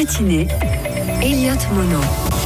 matinée, Elliott Mono.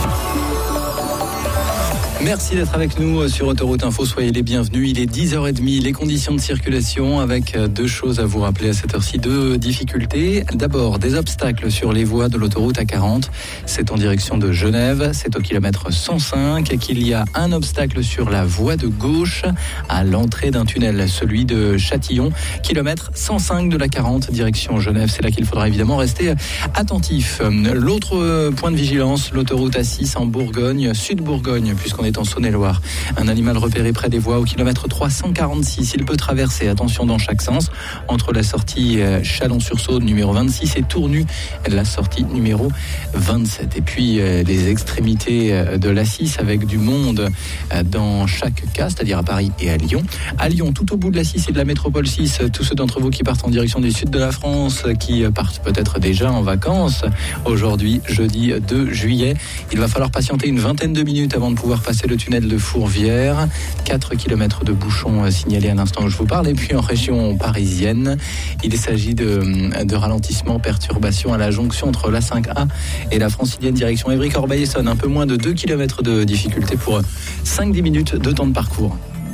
Merci d'être avec nous sur Autoroute Info, soyez les bienvenus. Il est 10h30, les conditions de circulation avec deux choses à vous rappeler à cette heure-ci, deux difficultés. D'abord, des obstacles sur les voies de l'autoroute A40, c'est en direction de Genève, c'est au kilomètre 105 qu'il y a un obstacle sur la voie de gauche à l'entrée d'un tunnel, celui de Châtillon, kilomètre 105 de la 40, direction Genève. C'est là qu'il faudra évidemment rester attentif. L'autre point de vigilance, l'autoroute A6 en Bourgogne, Sud-Bourgogne, puisqu'on est en Saône-et-Loire. Un animal repéré près des voies au kilomètre 346. Il peut traverser, attention dans chaque sens, entre la sortie Chalon-sur-Saône numéro 26 et Tournu, la sortie numéro 27. Et puis les extrémités de l'A6 avec du monde dans chaque cas, c'est-à-dire à Paris et à Lyon. À Lyon, tout au bout de l'A6 et de la métropole 6, tous ceux d'entre vous qui partent en direction du sud de la France, qui partent peut-être déjà en vacances, aujourd'hui, jeudi 2 juillet, il va falloir patienter une vingtaine de minutes avant de pouvoir passer le tunnel de Fourvière. 4 km de bouchons signalés à l'instant où je vous parle. Et puis en région parisienne, il s'agit de ralentissements, perturbations à la jonction entre la 5A et la Francilienne direction Évry-Corbeil-Essonnes. Un peu moins de 2 km de difficulté pour 5-10 minutes de temps de parcours.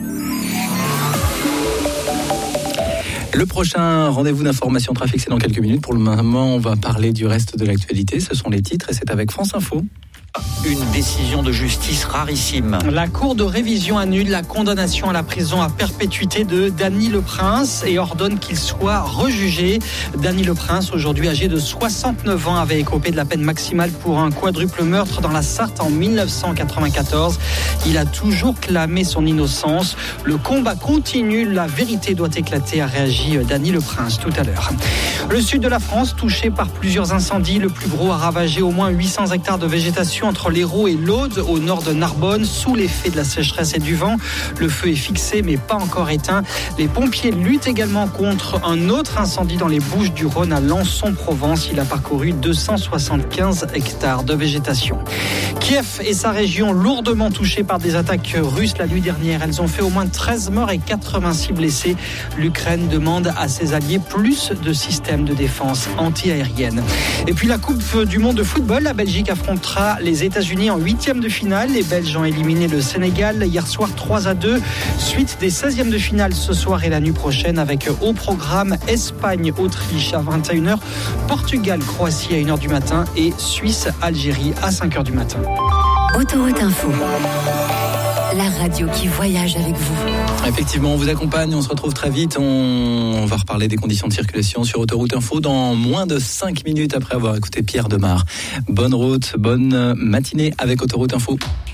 Le prochain rendez-vous d'information trafic, c'est dans quelques minutes. Pour le moment, on va parler du reste de l'actualité. Ce sont les titres et c'est avec France Info. Une décision de justice rarissime. La Cour de révision annule la condamnation à la prison à perpétuité de Dany Leprince et ordonne qu'il soit rejugé. Dany Leprince, aujourd'hui âgé de 69 ans, avait écopé de la peine maximale pour un quadruple meurtre dans la Sarthe en 1994. Il a toujours clamé son innocence. Le combat continue, la vérité doit éclater, a réagi Dany Leprince tout à l'heure. Le sud de la France, touché par plusieurs incendies. Le plus gros a ravagé au moins 800 hectares de végétation entre l'Hérault et l'Aude, au nord de Narbonne, sous l'effet de la sécheresse et du vent. Le feu est fixé mais pas encore éteint. Les pompiers luttent également contre un autre incendie dans les Bouches-du-Rhône à Lançon-Provence. Il a parcouru 275 hectares de végétation. Kiev et sa région lourdement touchées par des attaques russes la nuit dernière. Elles ont fait au moins 13 morts et 86 blessés. L'Ukraine demande à ses alliés plus de systèmes de défense anti-aérienne. Et puis la Coupe du monde de football, la Belgique affrontera les États-Unis en 8e de finale. Les Belges ont éliminé le Sénégal hier soir 3-2. Suite des 16e de finale ce soir et la nuit prochaine avec au programme Espagne-Autriche à 21h, Portugal-Croatie à 1h du matin et Suisse-Algérie à 5h du matin. Autoroute Info, la radio qui voyage avec vous. Effectivement, on vous accompagne, on se retrouve très vite. On va reparler des conditions de circulation sur Autoroute Info dans moins de 5 minutes après avoir écouté Pierre Demar. Bonne route, bonne matinée avec Autoroute Info.